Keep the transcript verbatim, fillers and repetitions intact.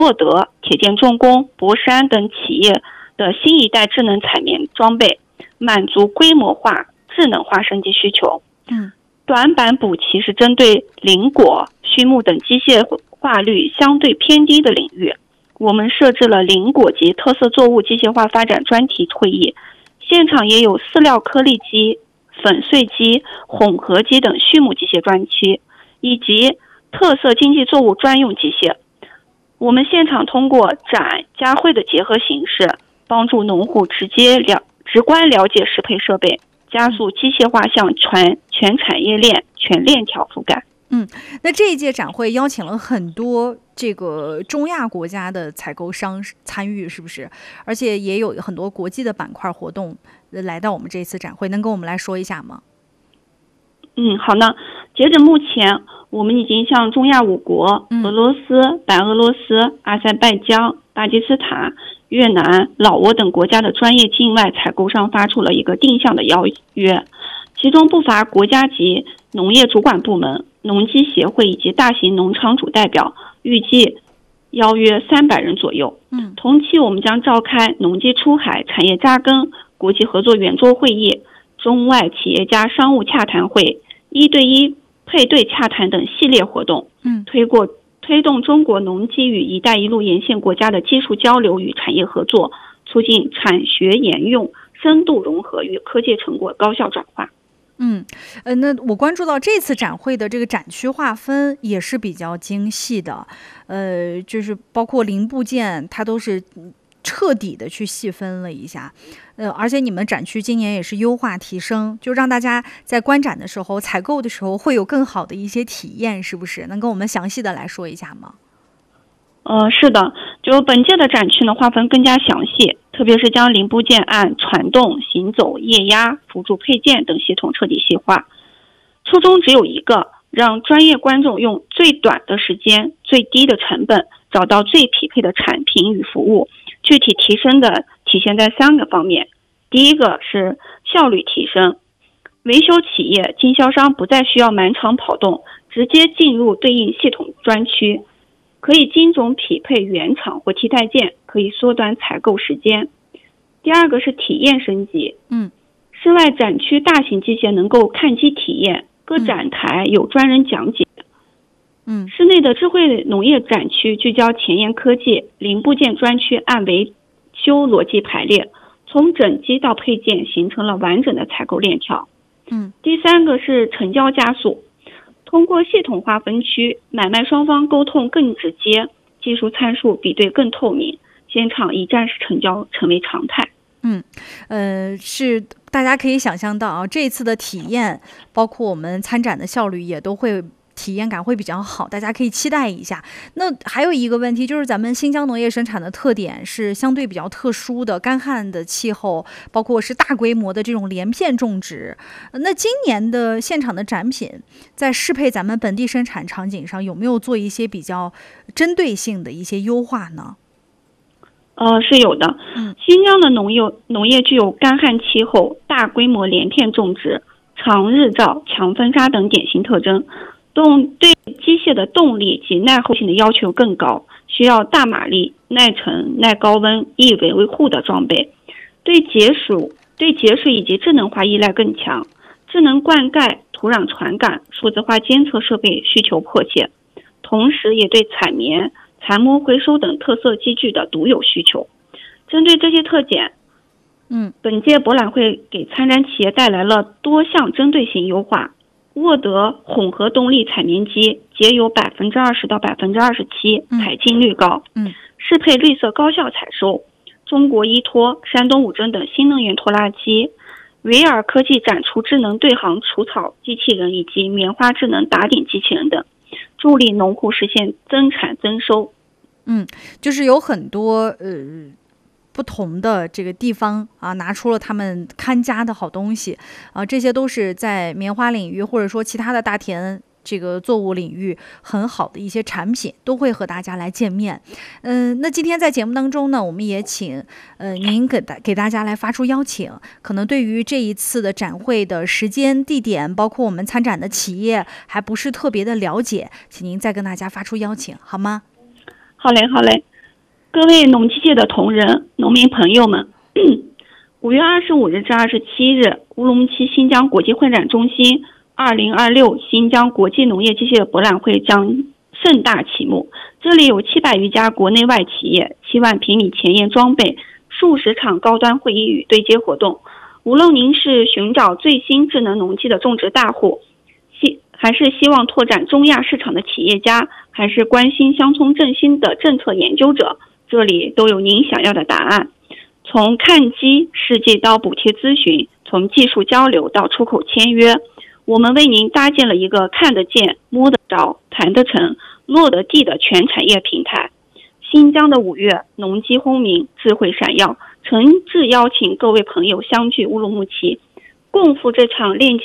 沃德、铁建重工、博山等企业的新一代智能采棉装备，满足规模化、智能化升级需求。 嗯， 短板补齐是针对林果、畜牧等机械化率相对偏低的领域，我们设置了林果及特色作物机械化发展专题会议，现场也有饲料颗粒机、粉碎机、混合机等畜牧机械专区，以及特色经济作物专用机械。我们现场通过展加会的结合形式，帮助农户直接了直观了解适配设备，加速机械化向全全产业链全链条覆盖。 嗯，那这一届展会邀请了很多这个中亚国家的采购商参与，是不是？而且也有很多国际的板块活动来到我们这次展会，能跟我们来说一下吗？ 嗯，好呢。截止目前，我们已经向中亚五国、 嗯、 俄罗斯、白俄罗斯、阿塞拜疆、巴基斯坦、越南、老挝等国家的专业境外采购商发出了一个定向的邀约，其中不乏国家级农业主管部门、农机协会以及大型农场主代表，预计邀约三百人左右。 嗯， 同期我们将召开农机出海产业扎根国际合作圆桌会议、中外企业家商务洽谈会、一对一配对洽谈等系列活动， 嗯， 推过推动中国农机与一带一路沿线国家的技术交流与产业合作，促进产学研用深度融合与科技成果高效转化。 嗯，呃，那我关注到这次展会的这个展区划分也是比较精细的，呃，就是包括零部件，它都是彻底的去细分了一下，呃，而且你们展区今年也是优化提升，就让大家在观展的时候、采购的时候会有更好的一些体验，是不是？能跟我们详细的来说一下吗？ 呃，是的，就本届的展区呢划分更加详细，特别是将零部件按传动、行走、液压、辅助配件等系统彻底细化。初衷只有一个，让专业观众用最短的时间、最低的成本找到最匹配的产品与服务。具体提升的体现在三个方面。第一个是效率提升，维修企业、经销商不再需要满场跑动，直接进入对应系统专区，可以精准匹配原厂或替代件，可以缩短采购时间。第二个是体验升级， 嗯， 室外展区大型机械能够看机体验，各展台有专人讲解。 嗯， 室内的智慧农业展区聚焦前沿科技，零部件专区按维修逻辑排列，从整机到配件形成了完整的采购链条。 嗯， 第三个是成交加速，通过系统化分区，买卖双方沟通更直接，技术参数比对更透明，现场一站式成交成为常态。 嗯，呃，是大家可以想象到啊，这一次的体验，包括我们参展的效率也都会。体验感会比较好，大家可以期待一下。那还有一个问题就是，咱们新疆农业生产的特点是相对比较特殊的干旱的气候，包括是大规模的这种连片种植。那今年的现场的展品在适配咱们本地生产场景上，有没有做一些比较针对性的一些优化呢？ 呃，是有的。 嗯， 新疆的农业农业具有干旱气候、大规模连片种植、长日照、强风沙等典型特征。动对机械的动力及耐候性的要求更高，需要大马力、耐沉、耐高温、易维护的装备。对节水、对节水以及智能化依赖更强，智能灌溉、土壤传感、数字化监测设备需求迫切，同时也对采棉、残膜回收等特色机具的独有需求。针对这些特点， 嗯， 本届博览会给参展企业带来了多项针对性优化。沃德混合动力采棉机节油百分之二十到百分之二十七，采净率高， 嗯， 适配绿色高效采收。中国依托、山东五征等新能源拖拉机，维尔科技展出智能对行除草机器人以及棉花智能打顶机器人等，助力农户实现增产增收。 嗯，就是有很多呃。不同的这个地方啊，拿出了他们看家的好东西啊，这些都是在棉花领域或者说其他的大田这个作物领域很好的一些产品，都会和大家来见面。嗯，那今天在节目当中呢，我们也请呃您给大给大家来发出邀请，可能对于这一次的展会的时间、地点，包括我们参展的企业，还不是特别的了解，请您再跟大家发出邀请，好吗？ 好嘞，好嘞。 各位农机界的同仁、农民朋友们，五月二十五日至二十七日，乌鲁木齐新疆国际会展中心二零二六新疆国际农业机械博览会将盛大启幕。这里有七百余家国内外企业，七万平米前沿装备，数十场高端会议与对接活动。无论您是寻找最新智能农机的种植大户，还是希望拓展中亚市场的企业家，还是关心乡村振兴的政策研究者，这里都有您想要的答案。从看机试机到补贴咨询，从技术交流到出口签约，我们为您搭建了一个看得见、摸得着、谈得成、落得地的全产业平台。新疆的五月，农机轰鸣，智慧闪耀，诚挚邀请各位朋友相聚乌鲁木齐，共赴这场链接